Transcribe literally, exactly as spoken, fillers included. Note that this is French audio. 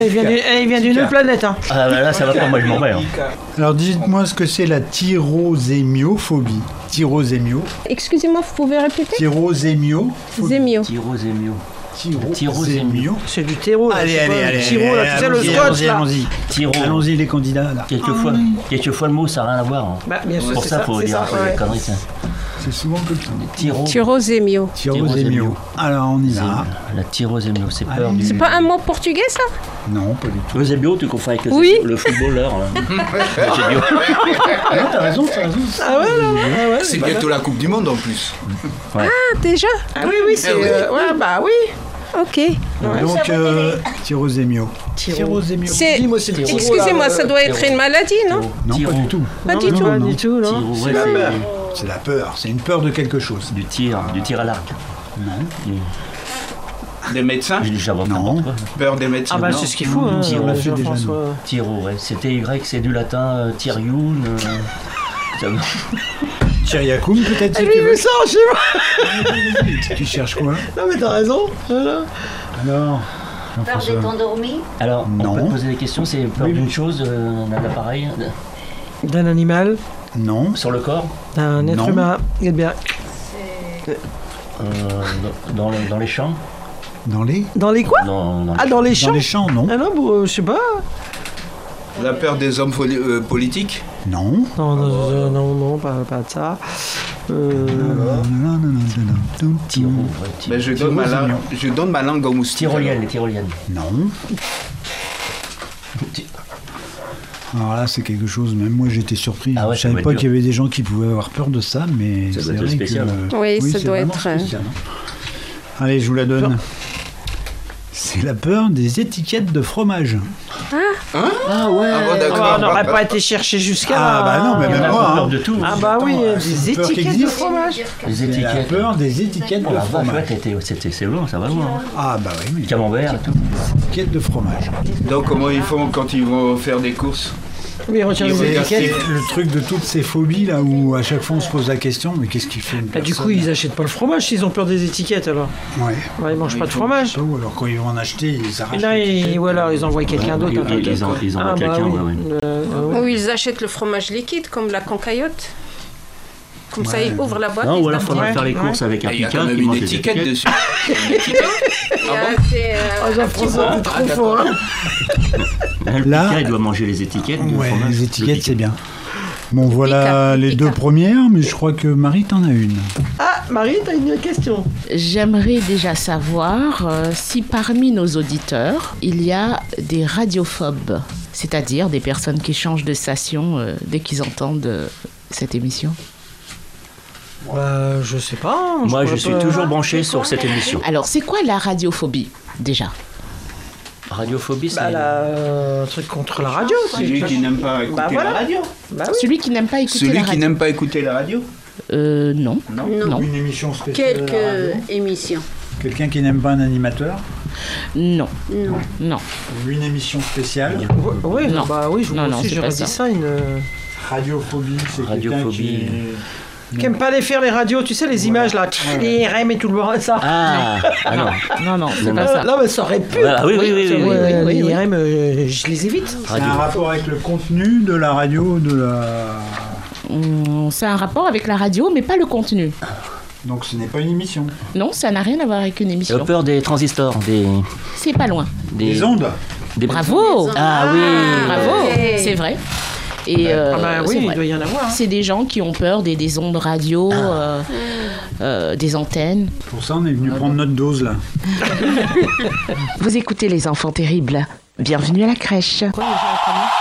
Il vient d'une, il vient d'une autre planète. Hein. Ah bah là, ça va pas, moi je m'en vais. Hein. Alors dites-moi ce que c'est la tyrosémiophobie. Tyrosémio. Excusez-moi, vous pouvez répéter? Tyrosémio. Zémio. Tyrosémio. Tyrosémio. C'est du terreau. Allez, là, allez, pas, allez. le Tyro, là, tu sais, le Allons-y, scotch, allons-y, là. allons-y. Tyro. Allons-y, les candidats, là. Quelquefois, quelquefois le mot ça n'a rien à voir. Hein. Bah, bien sûr, Pour c'est ça, ça, faut c'est dire ça, un peu ouais. des conneries. Ça. C'est souvent comme ça. Tyro. Tyrozémio. Tyrosémio. Alors, on y va. La tyrosémio, c'est peur Allez. du... C'est pas un mot portugais, ça? Non, pas du tout. Tyrosémio, tu confonds avec le, Oui. le footballeur. Là. Eusebio. Non, t'as raison, t'as raison. Ah ouais, non, ah ouais, C'est bah, bientôt la Coupe du Monde en plus. Ah, déjà? Ah oui, oui, c'est. Ah oui. euh, ouais, bah oui. Ok. Ouais. Donc, euh, tyrosémio. Tyro. Tyrosémio. C'est... Dis-moi, c'est le Tyro, Excusez-moi, là, ça euh, doit être une maladie, non? Non, Tyro. pas du tout. Pas non, du non, tout. Pas non. du tout, non. Tyro, ouais, C'est c'est la C'est la peur. C'est une peur de quelque chose. du tir, du tir à l'arc. Non. Des médecins? J'ai déjà Non. n'importe quoi. Peur des médecins? Ah bah non. c'est ce qu'il faut, hein, Tyro, on l'a fait déjà, Jean-François. Tyro, ouais. C'était grec, c'est du latin, euh, Tyrioun. Euh, ça... Tyriakoum, peut-être, si Eh tu oui, veux. mais ça, chez moi. Tu cherches quoi? Non, mais t'as raison. Voilà. Alors, Peur Jean-François. d'être endormi. Alors, Non. on peut te poser des questions, c'est peur Oui. d'une chose, euh, d'un appareil, D'un animal, Non. sur le corps, d'un être Non. humain. Eh bien, euh, dans, le- dans les champs. Dans les dans les quoi? Dans, dans les Ah, dans les champs. Dans les champs, non. Ah non, bon, euh, je sais pas. La peur des hommes poli- euh, politiques? Non. Non, non, non, non, non, pas, pas de ça. Euh, Tyro, ouais, ty- Ben, je, donne ma langue, je donne ma langue au moustique. Tyrolienne, les tyroliennes. Non. Alors là, c'est quelque chose, même moi j'étais surpris. Ah ouais, Je ça doit savais être pas dur. qu'il y avait des gens qui pouvaient avoir peur de ça, mais Ça doit c'est être vrai spécial, que... hein. Oui, ça c'est doit vraiment être, euh, spécial, hein. Allez, je vous la donne. C'est la peur des étiquettes de fromage. Ah ouais. Ah bon, ah, d'accord. on n'aurait pas été chercher jusqu'à Ah, là. bah non, mais Il y même en a moi, peur hein. de tout. Ah bah oui, Attends, des c'est une peur qui étiquettes de existe. fromage. Les C'est la étiquettes. peur des étiquettes Oh de la vache, ouais, fromage. t'étais- c'était- c'est loin, ça va loin. hein. Ah bah oui, mais Camembert et tout. étiquettes de fromage. Donc comment ils font quand ils vont faire des courses? Oui, ils retirent Ils les vont C'est étiquettes. c'est le truc de toutes ces phobies là où à chaque fois on se pose la question, mais qu'est-ce qu'il fait une Bah, du personne coup, ils achètent pas le fromage s'ils ont peur des étiquettes alors. Ouais. Ouais, ils mangent pas de fromage. Ou alors quand ils vont en acheter, ils arrachent. Et là, ils, l'étiquette. ou alors ils envoient quelqu'un d'autre. Ils, hein, ils, ils en- ils envoient Ah, bah quelqu'un, oui. ouais, ouais. Euh, euh, ouais. Ou ils achètent le fromage liquide, comme la cancaillotte. Comme ça, Ouais. ils ouvrent la boîte. Non, ils ou alors se faudra Ouais, faire les ouais. courses avec un Il y a picard quand même qui une mange les étiquette étiquettes. dessus. Une étiquette? Il y a- Ah c'est, euh, Oh, un petit Jean-François, mot. t'es trop fort. hein. Le Là- picard, il doit manger les étiquettes. de Ouais, fromage. les Le étiquettes picard. c'est bien. Bon voilà Picard, les picard. deux premières, mais je crois que Marie t'en as une. Ah, Marie, t'as une question. J'aimerais déjà savoir euh, si parmi nos auditeurs, il y a des radiophobes, c'est-à-dire des personnes qui changent de station euh, dès qu'ils entendent euh, cette émission. Bah, je sais pas. hein, Moi, je pourrais suis pas- toujours branché sur cette émission. Alors, c'est quoi la radiophobie, déjà? Radiophobie, c'est... Bah, là, euh, un truc contre la radio. c'est- Celui qui n'aime pas écouter Bah, voilà. la radio. Bah oui. Celui qui n'aime pas écouter Celui la qui radio. n'aime pas écouter la radio? Euh, non. Non. Non. Une émission spéciale. Quelques à la radio. émissions. Quelqu'un qui n'aime pas un animateur. Non. Non. Non. Ou une émission spéciale. Ouais, ouais, Non. bah oui, je Non, non, aussi, c'est j'aurais pas dit ça. ça. Une... Radiophobie, c'est quelqu'un qui Radiophobie. est... Qui aime pas les faire les radios, tu sais, les images là, les R M et tout le bordel, ça. Ah, ah non. Non, non, c'est Non, pas Euh, ça. non, mais ça aurait pu. Voilà, oui, oui, oui, Ça, oui, oui, ouais, oui, les oui. R M, euh, je les évite. C'est Radio. un rapport avec le contenu de la radio, de la... Hum, C'est un rapport avec la radio, mais pas le contenu. Donc ce n'est pas une émission. Non, ça n'a rien à voir avec une J'ai émission. peur des transistors, des... C'est pas loin. des Les ondes. des- Bravo. Ah oui. Bravo, Ouais. c'est vrai. Et euh, Ah bah c'est oui, il vrai. doit y en avoir. hein. C'est des gens qui ont peur des, des ondes radio, euh, euh, des antennes. Pour ça, on est venu prendre notre dose là. Vous écoutez Les Enfants Terribles. Bienvenue à la crèche. Quoi, les gens, comment